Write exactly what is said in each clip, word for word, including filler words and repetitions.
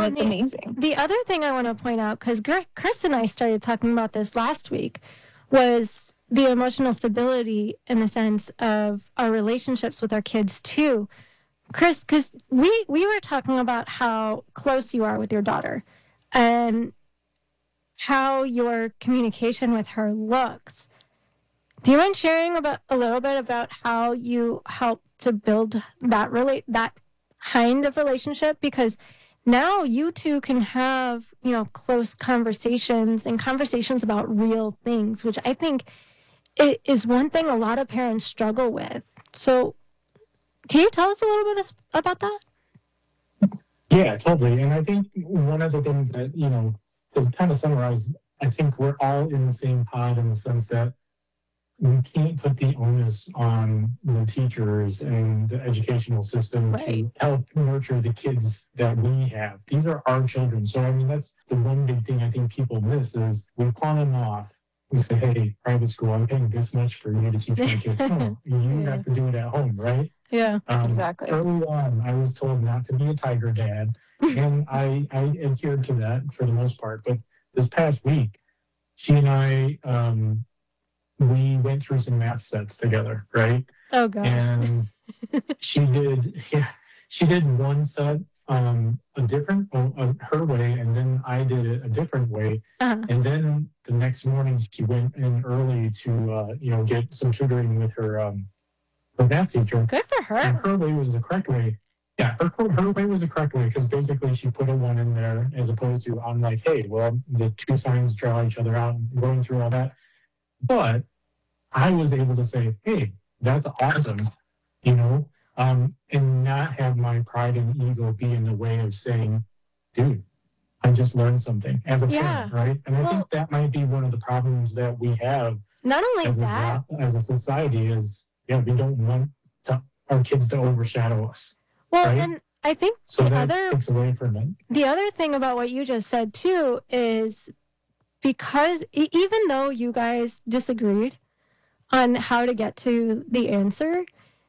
and it's the, amazing. The other thing I want to point out, because Chris and I started talking about this last week, was the emotional stability in the sense of our relationships with our kids too. Chris, because we, we were talking about how close you are with your daughter and how your communication with her looks. Do you mind sharing about a little bit about how you help to build that relate that kind of relationship? Because now you two can have, you know, close conversations and conversations about real things, which I think it is one thing a lot of parents struggle with. So can you tell us a little bit about that? Yeah, totally. And I think one of the things that, you know, to kind of summarize, I think we're all in the same pod in the sense that we can't put the onus on the teachers and the educational system right. to help nurture the kids that we have. These are our children. So, I mean, that's the one big thing I think people miss is we pawn them off. We say, hey, private school, I'm paying this much for you to teach my kids. No, you yeah. have to do it at home, right? Yeah, um, exactly. Early on, I was told not to be a tiger dad, and I, I adhered to that for the most part. But this past week, she and I, um, we went through some math sets together, right? Oh gosh. And she did, yeah, she did one set um, a different, uh, her way, and then I did it a different way. Uh-huh. And then the next morning, she went in early to, uh, you know, get some tutoring with her, um, her math teacher. Good for her. And her way was the correct way. Yeah, her her way was the correct way because basically she put a one in there as opposed to I'm like, hey, well, the two signs draw each other out, and going through all that. But I was able to say, hey, that's awesome, you know, um, and not have my pride and ego be in the way of saying, dude, I just learned something as a yeah. parent, right? And I well, think that might be one of the problems that we have. Not only as that, a, as a society is, yeah, we don't want to, our kids to overshadow us. Well, right? and I think so the that other takes away from it. The other thing about what you just said too is because even though you guys disagreed on how to get to the answer,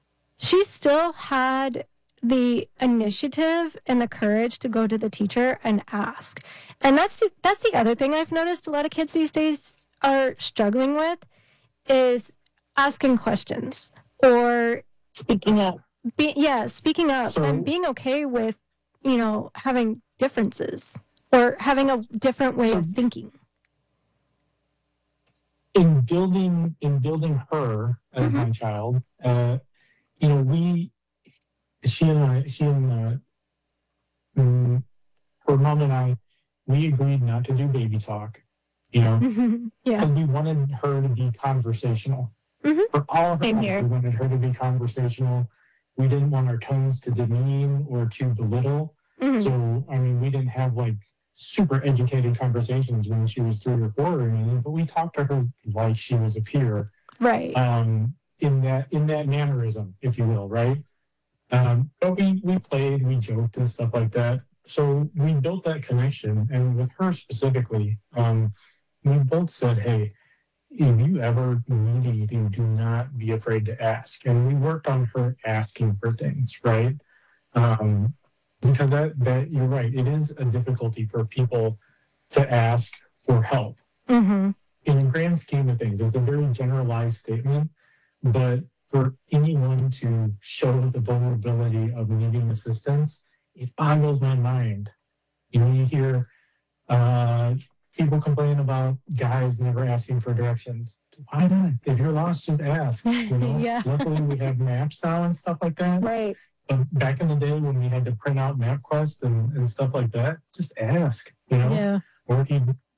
she still had the initiative and the courage to go to the teacher and ask. And that's the, that's the other thing I've noticed a lot of kids these days are struggling with is asking questions or speaking up. Be, yeah, speaking up so, and being okay with, you know, having differences or having a different way so, of thinking. In building, in building her as mm-hmm. my child, uh, you know, we, she and I, she and uh, um, her mom and I, we agreed not to do baby talk, you know, yeah, because we wanted her to be conversational. Mm-hmm. For all of her life, we wanted her to be conversational. We didn't want our tones to demean or to belittle. Mm-hmm. So, I mean, we didn't have like super educated conversations when she was three or four or anything, but we talked to her like she was a peer. Right. Um, in that in that mannerism, if you will, right? Um, but we, we played, we joked and stuff like that. So we built that connection. And with her specifically, um, we both said, hey, if you ever need anything, do not be afraid to ask. And we worked on her asking for things, right? Um, because that, that you're right, it is a difficulty for people to ask for help. Mm-hmm. In the grand scheme of things, it's a very generalized statement, but for anyone to show the vulnerability of needing assistance, it boggles my mind. You know, you hear uh, people complain about guys never asking for directions. Why not? If you're lost, just ask. You know? yeah. Luckily, we have maps now and stuff like that. Right. But back in the day when we had to print out MapQuest and, and stuff like that, just ask. You know. Yeah. Or if you,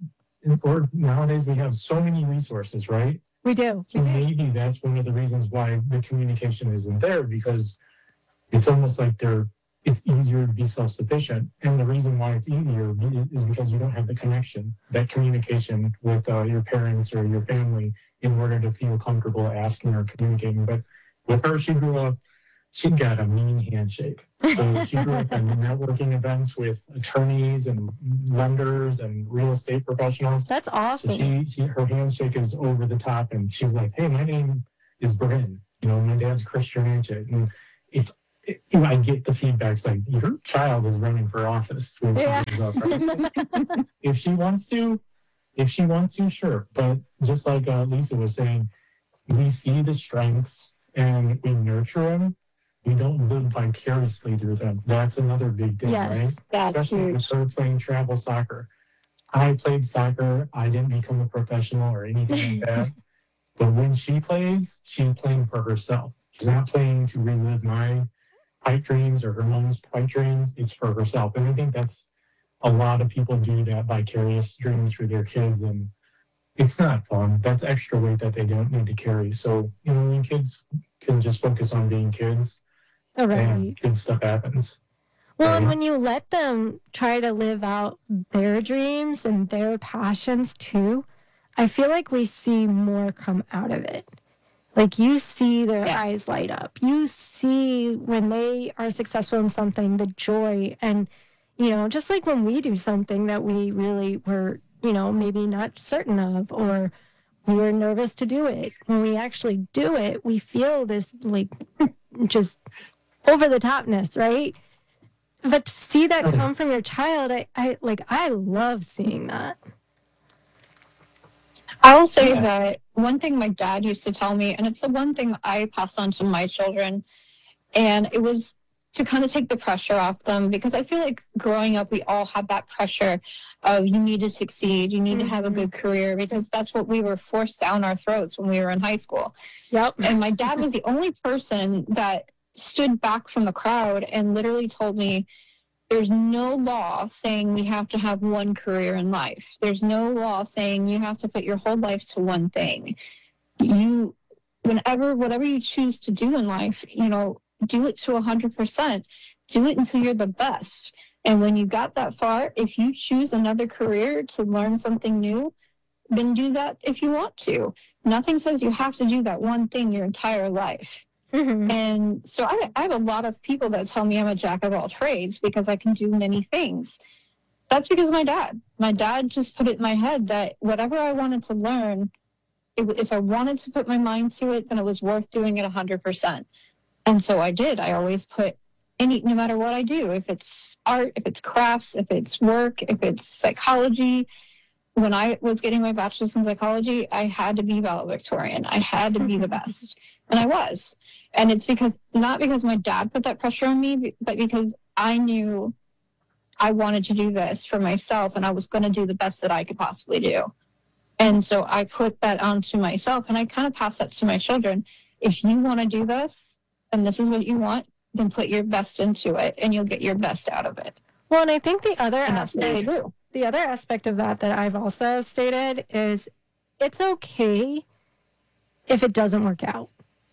or nowadays we have so many resources, right? We do. So we do. maybe that's one of the reasons why the communication isn't there, because it's almost like they're it's easier to be self-sufficient. And the reason why it's easier is because you don't have the connection, that communication with uh, your parents or your family in order to feel comfortable asking or communicating. But with her, she grew up, she's got a mean handshake. So she grew up in networking events with attorneys and lenders and real estate professionals. That's awesome. So she, she, her handshake is over the top, and she's like, hey, my name is Bryn. You know, my dad's Christian handshake. And it's it, you know, I get the feedbacks like your child is running for office when she Yeah. grows up, right? If she wants to, if she wants to, sure. But just like uh, Lisa was saying, we see the strengths and we nurture them. We don't live vicariously through them. That's another big thing, right? Yes. That's Especially with huge. her playing travel soccer. I played soccer. I didn't become a professional or anything like that. But when she plays, she's playing for herself. She's not playing to relive my pipe dreams or her mom's pipe dreams. It's for herself. And I think that's a lot of people do that vicarious dreams for their kids. And it's not fun. That's extra weight that they don't need to carry. So, you know, when kids can just focus on being kids, All right. and good stuff happens. Well, and Right. when you let them try to live out their dreams and their passions too, I feel like we see more come out of it. Like you see their Yes. eyes light up. You see when they are successful in something, the joy. And, you know, just like when we do something that we really were, you know, maybe not certain of, or we were nervous to do it. When we actually do it, we feel this like just over the topness, right? But to see that come from your child, I, I like I love seeing that. I will say Yeah. that one thing my dad used to tell me, and it's the one thing I passed on to my children, and it was to kind of take the pressure off them, because I feel like growing up, we all had that pressure of you need to succeed, you need to have a good career, because that's what we were forced down our throats when we were in high school. Yep. And my dad was the only person that stood back from the crowd and literally told me, there's no law saying we have to have one career in life. There's no law saying you have to put your whole life to one thing. You, whenever, whatever you choose to do in life, you know, do it to one hundred percent. Do it until you're the best. And when you got that far, if you choose another career to learn something new, then do that if you want to. Nothing says you have to do that one thing your entire life. Mm-hmm. And so I, I have a lot of people that tell me I'm a jack of all trades because I can do many things. That's because of my dad. My dad just put it in my head that whatever I wanted to learn, it, if I wanted to put my mind to it, then it was worth doing it one hundred percent. And so I did. I always put any, no matter what I do, if it's art, if it's crafts, if it's work, if it's psychology. When I was getting my bachelor's in psychology, I had to be valedictorian. I had to be the best. And I was. And it's because, not because my dad put that pressure on me, but because I knew I wanted to do this for myself and I was going to do the best that I could possibly do. And so I put that onto myself, and I kind of pass that to my children. If you want to do this and this is what you want, then put your best into it and you'll get your best out of it. Well, and I think the other And that's what they aspect, do. the other aspect of that that I've also stated is it's okay if it doesn't work out.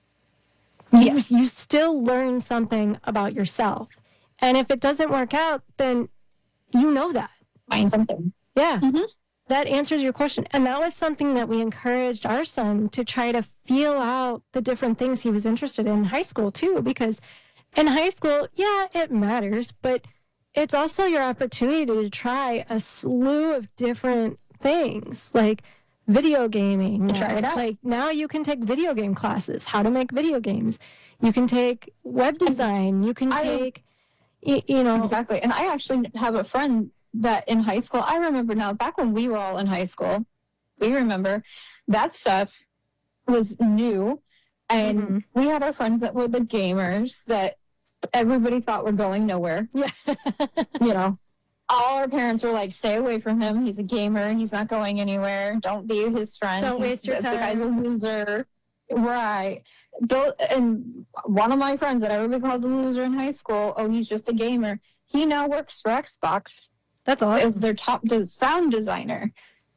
You, Yes. you still learn something about yourself. And if it doesn't work out, then you know that. Find something. Yeah. Mhm. That answers your question. And that was something that we encouraged our son to try to feel out the different things he was interested in in high school too, because in high school, yeah, it matters, but it's also your opportunity to try a slew of different things, like video gaming. Try it out. Like now you can take video game classes, how to make video games. You can take web design. You can I- take, y- you know, Exactly. And I actually have a friend that in high school, I remember now, back when we were all in high school, we remember that stuff was new. And Mhm. we had our friends that were the gamers that everybody thought were going nowhere. yeah. You know, all our parents were like, stay away from him. He's a gamer. He's not going anywhere. Don't be his friend. Don't He's- waste your The guy's a time. loser. Right. Go, and one of my friends that everybody called a loser in high school, oh, he's just a gamer. He now works for Xbox That's awesome. as their top de- sound designer,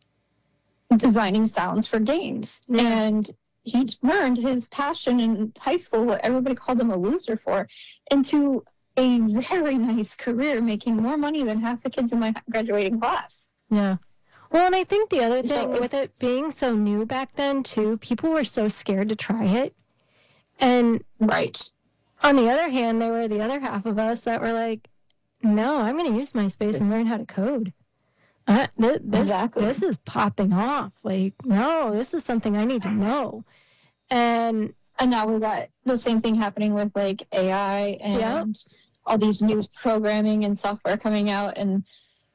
designing sounds for games. Yeah. And he turned his passion in high school, what everybody called him a loser for, into a very nice career, making more money than half the kids in my graduating class. Yeah. Well, and I think the other So thing if- with it being so new back then too, people were so scared to try it. And Right. on the other hand, there were the other half of us that were like, no, I'm going to use MySpace and learn how to code. Uh, th- this, Exactly. this is popping off. Like, no, this is something I need to know. And And now we got the same thing happening with like A I and Yeah. all these new programming and software coming out. And